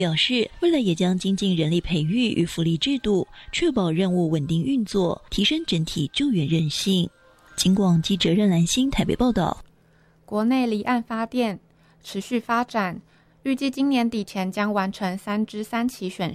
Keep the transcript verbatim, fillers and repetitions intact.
表示，未来也将精进人力培育与福利制度，确保任务稳定运作，提升整体救援韧性。警广记者任兰心台北报道。 国内离岸发电持续发展，预计今年底前将完成三支三期选